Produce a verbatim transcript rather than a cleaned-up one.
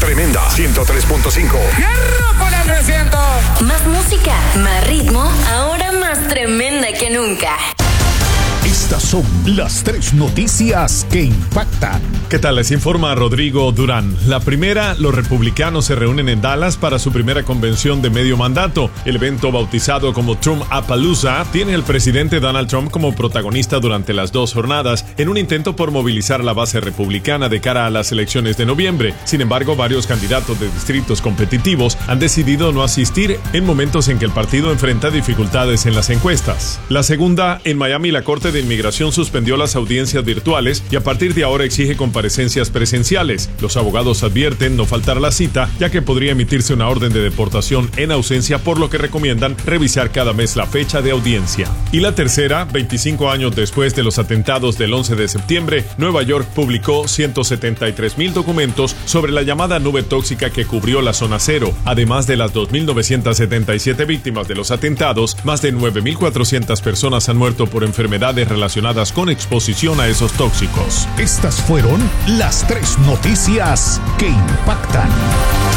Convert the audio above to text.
tremenda, ciento tres punto cinco. ¡Hierro con el recinto! Más música, más ritmo, ahora más tremenda que nunca. Estas son las tres noticias que impactan. ¿Qué tal? Les informa Rodrigo Durán. La primera, los republicanos se reúnen en Dallas para su primera convención de medio mandato. El evento, bautizado como Trump-Apalooza, tiene al presidente Donald Trump como protagonista durante las dos jornadas, en un intento por movilizar la base republicana de cara a las elecciones de noviembre. Sin embargo, varios candidatos de distritos competitivos han decidido no asistir en momentos en que el partido enfrenta dificultades en las encuestas. La segunda, en Miami, la Corte de Inmigración suspendió las audiencias virtuales y a partir de ahora exige comparecencias presenciales. Los abogados advierten no faltar la cita, ya que podría emitirse una orden de deportación en ausencia, por lo que recomiendan revisar cada mes la fecha de audiencia. Y la tercera, veinticinco años después de los atentados del once de septiembre, Nueva York publicó ciento setenta y tres mil documentos sobre la llamada nube tóxica que cubrió la zona cero. Además de las dos mil novecientas setenta y siete víctimas de los atentados, más de nueve mil cuatrocientas personas han muerto por enfermedades relacionadas con exposición a esos tóxicos. Estas fueron las tres noticias que impactan.